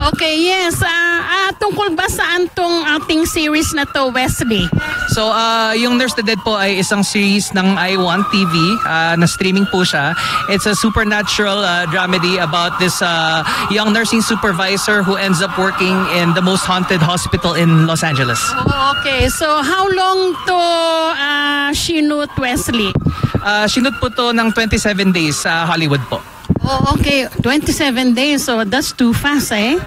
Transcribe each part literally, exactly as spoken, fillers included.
Okay, yes. Uh, uh, tungkol ba saan tong ating series na to, Wesley? So, uh, yung Nurse the Dead po ay isang series ng I one T V uh, na streaming po siya. It's a supernatural uh, dramedy about this uh, young nursing supervisor who ends up working in the most haunted hospital in Los Angeles. Oh, okay, so how long to uh, shoot, Wesley? Uh, shoot po to ng twenty-seven days sa Hollywood po. Oh, okay. twenty-seven days, so that's too fast, eh?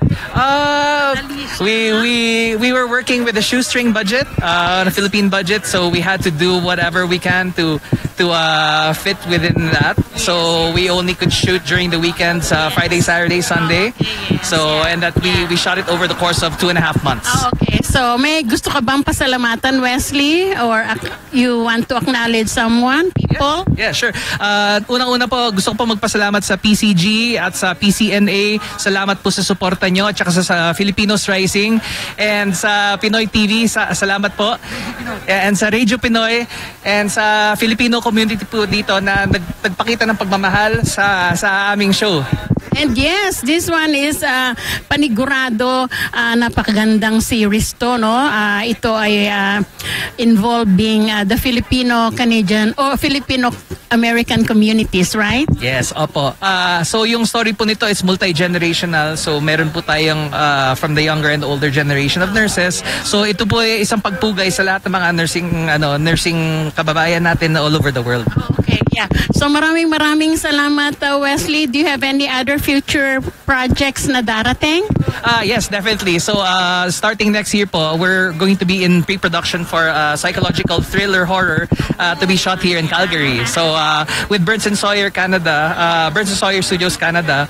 Uh, we we we were working with a shoestring budget, uh, a Philippine budget, so we had to do whatever we can to to uh, fit within that. So we only could shoot during the weekends, uh, Friday, Saturday, Sunday. So and that we we shot it over the course of two and a half months. Oh, okay. So may gusto ka bang pasalamatan, Wesley, or ac- you want to acknowledge someone, people? Yeah, yeah, sure. Uh, unang-una po, gusto ko po magpasalamat sa P C G at sa P C N A. Salamat po sa suporta nyo at saka sa, sa Filipinos Rising and sa Pinoy T V. Sa, salamat po. And sa Radio Pinoy and sa Filipino community po dito na nag, nagpakita ng pagmamahal sa, sa aming show. And yes, this one is uh, panigurado, uh, napakagandang series to, no? Uh, ito ay uh, involving uh, the Filipino-Canadian or Filipino-American communities, right? Yes, opo. Uh, so yung story po nito is multi-generational. So meron po tayong uh, from the younger and older generation of nurses. So ito po ay isang pagpugay sa lahat ng mga nursing ano nursing kababayan natin all over the world. Okay, yeah. So maraming maraming salamat, uh, Wesley. Do you have any other future projects na darating? Uh, yes, definitely. So uh, starting next year po, we're going to be in pre-production for uh, psychological thriller horror uh, to be shot here in Calgary. So uh, with Burns and Sawyer Canada, uh, Burns and Sawyer Studios Canada,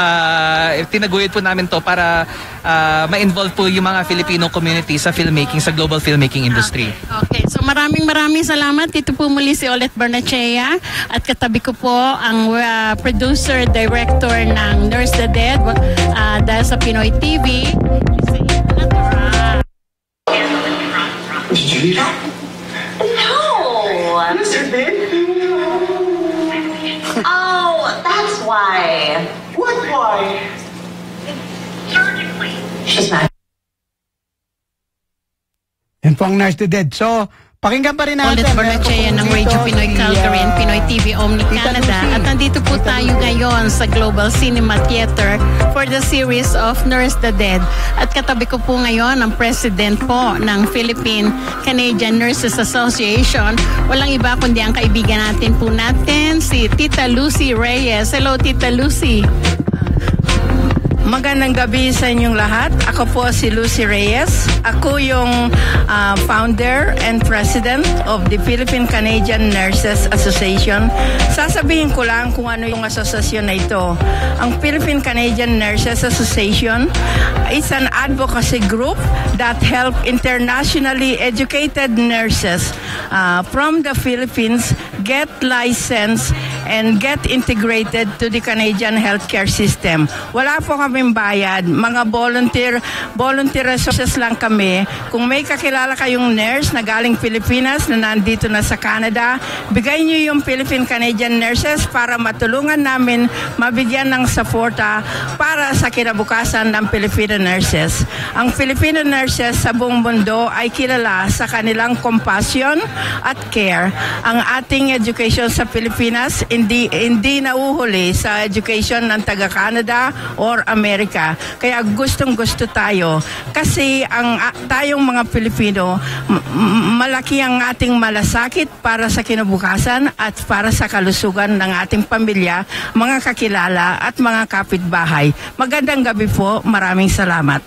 uh, tinaguyod po namin to para uh, ma-involve po yung mga Filipino community sa filmmaking, sa global filmmaking industry. Okay, so maraming maraming salamat. Ito po muli si Olet Barnechea at katabi ko po ang uh, producer, director ng Nurse the Dead uh, dahil sa Pinoy T V. No! Mister Dead? Oh, that's why. What why? She's not. Yan po ang Nurse the Dead. So, pakinggan pa rin natin. Olet Barnechea ng Radio Pinoy Calgary and Pinoy T V Omni Canada. At nandito po tayo ngayon sa Global Cinema Theater for the series of Nurse the Dead. At katabi ko po ngayon ang president po ng Philippine Canadian Nurses Association. Walang iba kundi ang kaibigan natin po natin, si Tita Lucy Reyes. Hello, Tita Lucy. Magandang gabi sa inyong lahat. Ako po si Lucy Reyes. Ako yung uh, founder and president of the Philippine Canadian Nurses Association. Sasabihin ko lang kung ano yung asosasyon na ito. Ang Philippine Canadian Nurses Association is an advocacy group that help internationally educated nurses uh, from the Philippines get licensed and get integrated to the Canadian healthcare system. Wala po kaming bayad. Mga volunteer, volunteer resources lang kami. Kung may kakilala kayong nurse na galing Pilipinas na nandito na sa Canada, bigay niyo yung Philippine Canadian Nurses para matulungan namin mabigyan ng suporta para sa kinabukasan ng Filipino nurses. Ang Filipino nurses sa buong mundo ay kilala sa kanilang compassion at care. Ang ating education sa Pilipinas hindi hindi nauhuli sa education ng taga-Canada or Amerika. Kaya gustong-gusto tayo kasi ang a, tayong mga Pilipino m- malaki ang ating malasakit para sa kinabukasan at para sa kalusugan ng ating pamilya, mga kakilala at mga kapitbahay. Magandang gabi po. Maraming salamat.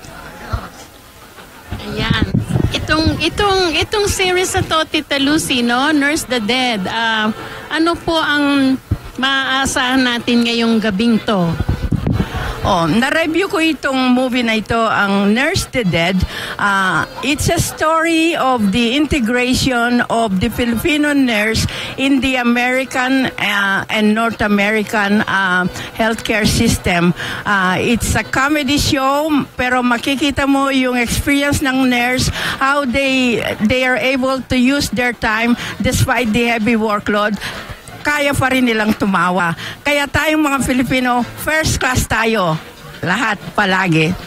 Ayan. Itong itong itong series na to, Tita Lucy, no, Nurse the Dead. Uh, ano po ang maaasahan natin ngayong gabing to? Oh, na-review ko itong movie na ito, ang Nurse the Dead. Uh, it's a story of the integration of the Filipino nurse in the American uh, and North American uh, healthcare system. Uh, it's a comedy show, pero makikita mo yung experience ng nurse, how they they are able to use their time despite the heavy workload. Kaya pa rin nilang tumawa. Kaya tayong mga Filipino, first class tayo. Lahat, palagi.